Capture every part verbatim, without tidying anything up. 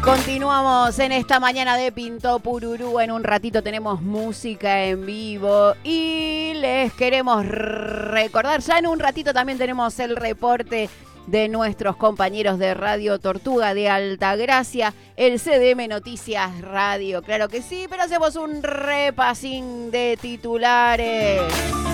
Continuamos en esta mañana de Pinto Pururú. En un ratito tenemos música en vivo y les queremos recordar, ya en un ratito también tenemos el reporte de nuestros compañeros de Radio Tortuga de Altagracia, el C D M Noticias Radio, claro que sí, pero hacemos un repasín de titulares.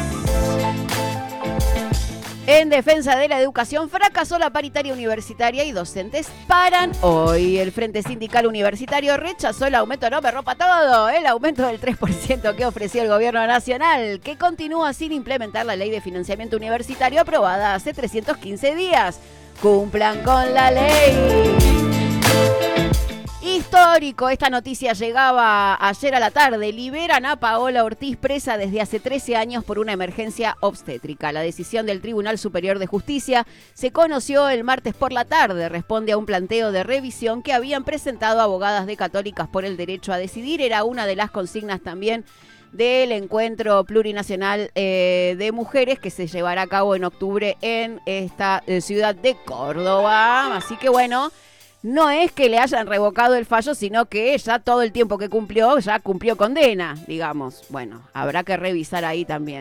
En defensa de la educación, fracasó la paritaria universitaria y docentes paran hoy. El Frente Sindical Universitario rechazó el aumento, no me rompa todo, el aumento del tres por ciento que ofreció el gobierno nacional, que continúa sin implementar la ley de financiamiento universitario aprobada hace trescientos quince días. Cumplan con la ley. Histórico, esta noticia llegaba ayer a la tarde. Liberan a Paola Ortiz, presa desde hace trece años por una emergencia obstétrica. La decisión del Tribunal Superior de Justicia se conoció el martes por la tarde. Responde a un planteo de revisión que habían presentado abogadas de Católicas por el Derecho a Decidir. Era una de las consignas también del encuentro plurinacional eh, de mujeres que se llevará a cabo en octubre en esta eh, ciudad de Córdoba. Así que bueno, no es que le hayan revocado el fallo, sino que ya todo el tiempo que cumplió, ya cumplió condena, digamos. Bueno, habrá que revisar ahí también.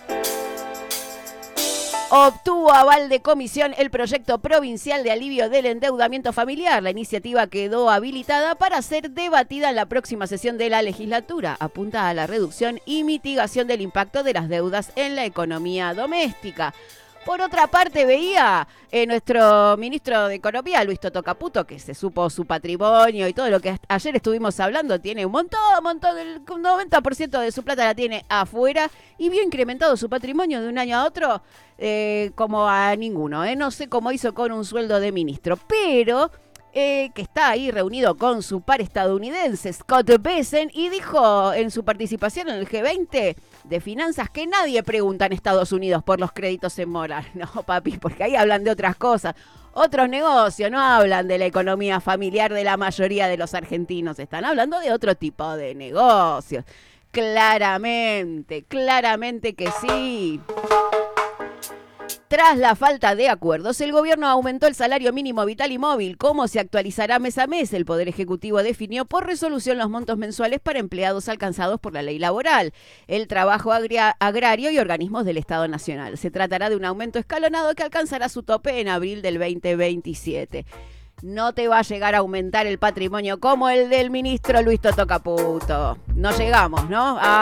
Obtuvo aval de comisión el proyecto provincial de alivio del endeudamiento familiar. La iniciativa quedó habilitada para ser debatida en la próxima sesión de la legislatura. Apunta a la reducción y mitigación del impacto de las deudas en la economía doméstica. Por otra parte, veía eh, nuestro ministro de Economía, Luis Toto Caputo, que se supo su patrimonio y todo lo que ayer estuvimos hablando, tiene un montón, un montón, el noventa por ciento de su plata la tiene afuera y vio incrementado su patrimonio de un año a otro eh, como a ninguno. Eh. No sé cómo hizo con un sueldo de ministro, pero eh, que está ahí reunido con su par estadounidense, Scott Bessent, y dijo en su participación en el G veinte de finanzas que nadie pregunta en Estados Unidos por los créditos en mora. No, papi, porque ahí hablan de otras cosas, otros negocios, no hablan de la economía familiar de la mayoría de los argentinos, están hablando de otro tipo de negocios. Claramente, claramente que sí. Tras la falta de acuerdos, el gobierno aumentó el salario mínimo vital y móvil. ¿Cómo se actualizará mes a mes? El Poder Ejecutivo definió por resolución los montos mensuales para empleados alcanzados por la ley laboral, el trabajo agria- agrario y organismos del Estado Nacional. Se tratará de un aumento escalonado que alcanzará su tope en abril del veinte veintisiete. No te va a llegar a aumentar el patrimonio como el del ministro Luis Toto Caputo. No llegamos, ¿no? A